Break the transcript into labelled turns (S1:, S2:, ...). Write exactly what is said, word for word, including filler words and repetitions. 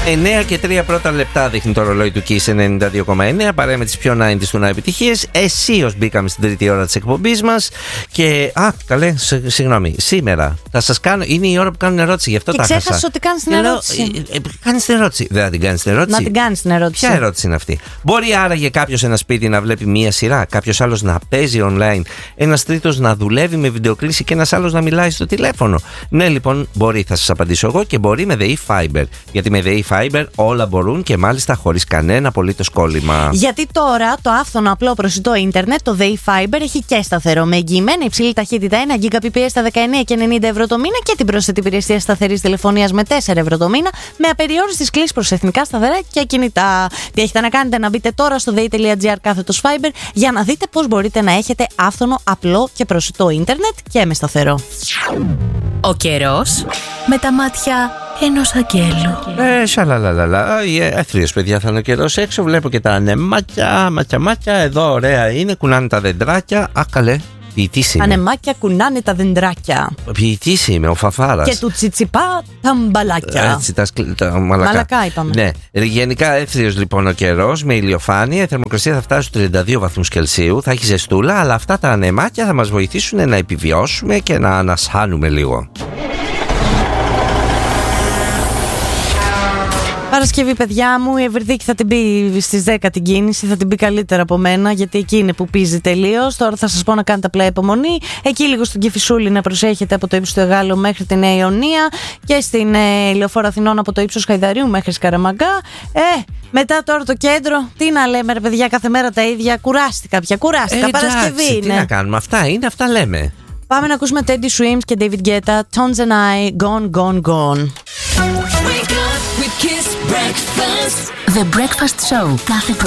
S1: εννέα και τρία πρώτα λεπτά δείχνει το ρολόι του Kiss ενενήντα δύο κόμμα εννέα. Παρέα με τις πιο ενενήντα του να επιτυχίες. Εσείως μπήκαμε στην τρίτη ώρα της εκπομπής μας. Και. Α, καλέ, συγγνώμη. Σήμερα θα σας κάνω. Είναι η ώρα που κάνουν ερώτηση, γι' αυτό
S2: και
S1: τα χάσα.
S2: Ξέχασα ότι κάνεις την ερώτηση.
S1: Ε, ε, κάνεις την ερώτηση. Δεν θα την κάνεις την ερώτηση.
S2: Να την κάνεις την ερώτηση.
S1: Ποια ερώτηση είναι αυτή? Μπορεί άραγε κάποιος ένα σπίτι να βλέπει μία σειρά, κάποιος άλλος να παίζει online, ένας τρίτος να δουλεύει με βιντεοκλήση και ένας άλλος να μιλάει στο τηλέφωνο? Ναι, λοιπόν, μπορεί, θα σας απαντήσω εγώ, και μπορεί με ΔΕΗ Fiber. Γιατί με ΔΕΗ Fiber όλα μπορούν και μάλιστα χωρίς κανένα απολύτως κόλλημα.
S2: Γιατί τώρα το άφθονο απλό προσιτό ίντερνετ, το ΔΕΗ Fiber, έχει και σταθερό με εγγυημένη υψηλή ταχύτητα ένα Gbps στα δεκαεννέα και ενενήντα ευρώ το μήνα και την πρόσθετη υπηρεσία σταθερής τηλεφωνίας με τέσσερα ευρώ το μήνα, με απεριόριστης κλήσης προς εθνικά σταθερά και κινητά. Τι έχετε να κάνετε? Να μπείτε τώρα στο dei.gr κάθετος Fiber για να δείτε πώς μπορείτε να έχετε άφθονο, απλό και προσιτό ίντερνετ και με σταθερό.
S3: Ο καιρός με τα μάτια ενός αγγέλου.
S1: Ε, σαλαλαλαλα. Έθριος, παιδιά, θα είναι ο καιρός έξω. Βλέπω και τα ανεμάκια, ματια μάτια. Εδώ ωραία είναι, κουνάνε τα δεντράκια. Α, καλέ. Ποιητής είμαι.
S2: Ανεμάκια κουνάνε τα δεντράκια.
S1: Ποιητής είμαι, ο Φαφάρας.
S2: Και του τσιτσιπά τα μπαλάκια.
S1: Έτσι, τα, σκλ... τα μαλακά.
S2: Μαλακά είπαμε.
S1: Ναι. Γενικά έθριος λοιπόν ο καιρός με ηλιοφάνεια. Η θερμοκρασία θα φτάσει στους τριάντα δύο βαθμούς Κελσίου. Θα έχει ζεστούλα, αλλά αυτά τα ανεμάκια θα μας βοηθήσουν να επιβιώσουμε και να ανασάνουμε λίγο.
S2: Παρασκευή, παιδιά μου, η Ευρυδίκη θα την πει στις δέκα την κίνηση, θα την πει καλύτερα από μένα, γιατί εκεί είναι που πίζει τελείως. Τώρα θα σας πω να κάνετε απλά υπομονή. Εκεί λίγο στον Κηφισούλη να προσέχετε από το ύψος του Εγάλου μέχρι τη Νέα Ιωνία και στην ε, Λεωφόρο Αθηνών από το ύψος Χαϊδαρίου μέχρι Σκαραμαγκά. Ε, μετά τώρα το κέντρο, τι να λέμε ρε παιδιά, κάθε μέρα τα ίδια. Κουράστηκα πια, κουράστηκα.
S1: Ε,
S2: Παρασκευή
S1: εντάξει,
S2: είναι.
S1: Τι να κάνουμε, αυτά είναι, αυτά λέμε.
S2: Πάμε να ακούσουμε Teddy Swims και David Guetta, Tones and I, Gone, Gone, Gone.
S3: The Breakfast Show κάθε πρωί